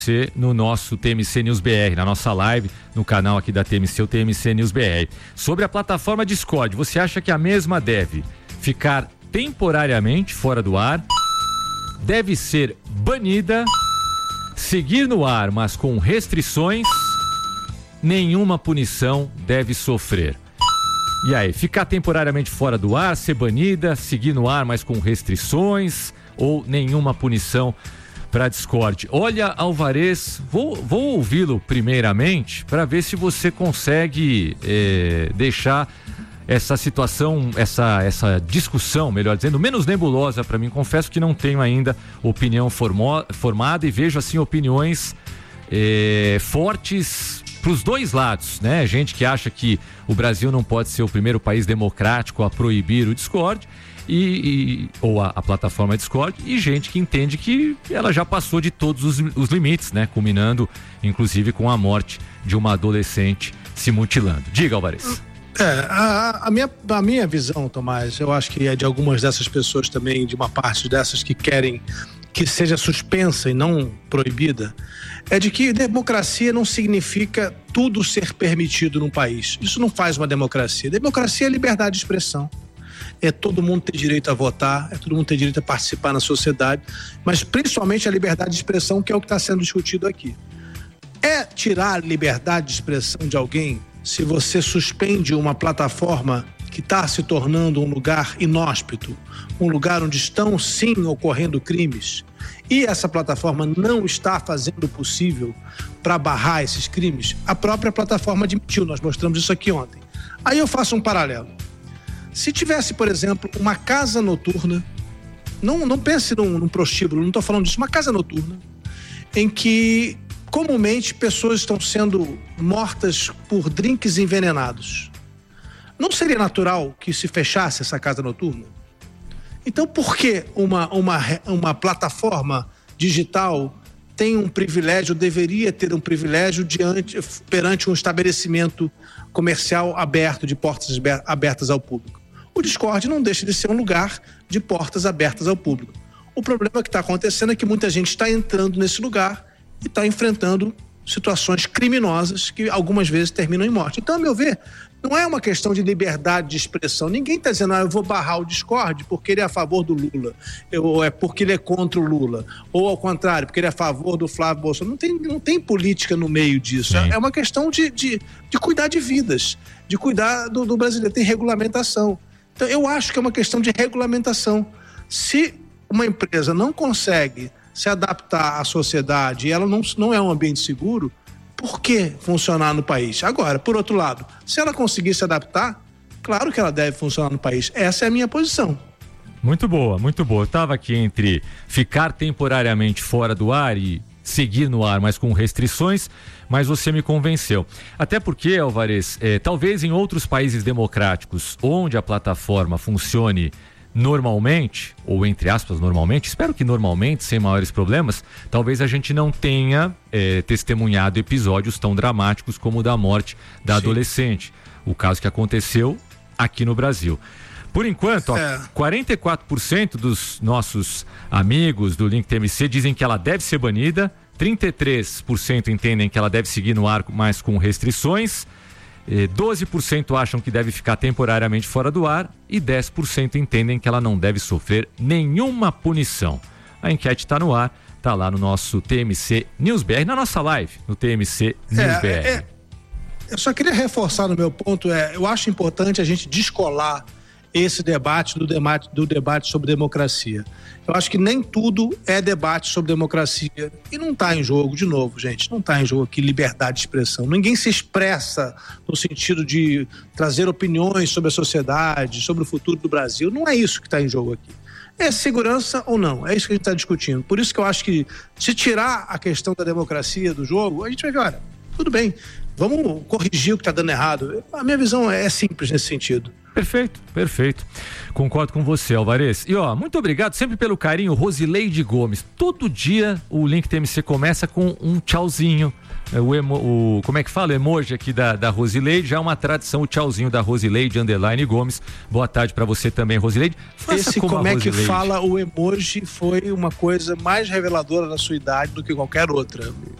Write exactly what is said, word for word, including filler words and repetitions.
no nosso T M C News B R, na nossa live, no canal aqui da T M C, o T M C News B R. Sobre a plataforma Discord, você acha que a mesma deve ficar temporariamente fora do ar, deve ser banida, seguir no ar, mas com restrições, nenhuma punição deve sofrer? E aí, ficar temporariamente fora do ar, ser banida, seguir no ar, mas com restrições, ou nenhuma punição para Discord? Olha, Alvarez, vou, vou ouvi-lo primeiramente para ver se você consegue é, deixar essa situação, essa, essa discussão, melhor dizendo, menos nebulosa para mim. Confesso que não tenho ainda opinião formo, formada e vejo assim opiniões é, fortes para os dois lados, né? Gente que acha que o Brasil não pode ser o primeiro país democrático a proibir o Discord, E, e, ou a, a plataforma Discord, e gente que entende que ela já passou de todos os, os limites, né? Culminando, inclusive, com a morte de uma adolescente se mutilando. Diga, Alvarez. É, a, a, minha, a minha visão, Tomás, eu acho que é de algumas dessas pessoas também, de uma parte dessas que querem que seja suspensa e não proibida, é de que democracia não significa tudo ser permitido num país. Isso não faz uma democracia. Democracia é liberdade de expressão. É todo mundo ter direito a votar, é todo mundo ter direito a participar na sociedade, mas principalmente a liberdade de expressão, que é o que está sendo discutido aqui. É tirar a liberdade de expressão de alguém se você suspende uma plataforma que está se tornando um lugar inóspito, um lugar onde estão sim ocorrendo crimes, e essa plataforma não está fazendo o possível para barrar esses crimes? A própria plataforma admitiu, nós mostramos isso aqui ontem. Aí eu faço um paralelo. Se tivesse, por exemplo, uma casa noturna, não, não pense num, num prostíbulo, não estou falando disso, uma casa noturna, em que comumente pessoas estão sendo mortas por drinks envenenados, não seria natural que se fechasse essa casa noturna? Então, por que uma, uma, uma plataforma digital tem um privilégio, deveria ter um privilégio diante, perante um estabelecimento comercial aberto, de portas abertas ao público? O Discord não deixa de ser um lugar de portas abertas ao público. O problema que está acontecendo é que muita gente está entrando nesse lugar e está enfrentando situações criminosas que algumas vezes terminam em morte. Então, a meu ver, não é uma questão de liberdade de expressão. Ninguém está dizendo, ah, eu vou barrar o Discord porque ele é a favor do Lula, ou é porque ele é contra o Lula, ou ao contrário, porque ele é a favor do Flávio Bolsonaro. Não tem, não tem política no meio disso. É, é uma questão de, de, de cuidar de vidas, de cuidar do, do brasileiro. Tem regulamentação. Então, eu acho que é uma questão de regulamentação. Se uma empresa não consegue se adaptar à sociedade e ela não, não é um ambiente seguro, por que funcionar no país? Agora, por outro lado, se ela conseguir se adaptar, claro que ela deve funcionar no país. Essa é a minha posição. Muito boa, muito boa. Eu estava aqui entre ficar temporariamente fora do ar e seguir no ar, mas com restrições, mas você me convenceu. Até porque, Alvarez, é, talvez em outros países democráticos, onde a plataforma funcione normalmente, ou entre aspas normalmente, espero que normalmente, sem maiores problemas, talvez a gente não tenha é, testemunhado episódios tão dramáticos como o da morte da Sim. adolescente, o caso que aconteceu aqui no Brasil. Por enquanto, é. ó, quarenta e quatro por cento dos nossos amigos do Link T M C dizem que ela deve ser banida, trinta e três por cento entendem que ela deve seguir no ar, mas com restrições, doze por cento acham que deve ficar temporariamente fora do ar e dez por cento entendem que ela não deve sofrer nenhuma punição. A enquete está no ar, está lá no nosso T M C News B R, na nossa live, no T M C News é, B R. É, eu só queria reforçar no meu ponto, é, eu acho importante a gente descolar esse debate do, debate do debate sobre democracia. Eu acho que nem tudo é debate sobre democracia e não está em jogo, de novo, gente, não está em jogo aqui liberdade de expressão. Ninguém se expressa no sentido de trazer opiniões sobre a sociedade, sobre o futuro do Brasil. Não é isso que está em jogo aqui. É segurança ou não? É isso que a gente está discutindo. Por isso que eu acho que se tirar a questão da democracia do jogo, a gente vai ver, olha, tudo bem, vamos corrigir o que está dando errado. A minha visão é simples nesse sentido. Perfeito, perfeito. Concordo com você, Alvarez. E ó, muito obrigado sempre pelo carinho, Rosileide Gomes. Todo dia o Link T M C começa com um tchauzinho o, emo, o como é que fala? O emoji aqui da, da Rosileide, já é uma tradição, o tchauzinho da Rosileide, underline Gomes. Boa tarde para você também, Rosileide. Faça Esse como, como é que fala o emoji foi uma coisa mais reveladora da sua idade do que qualquer outra.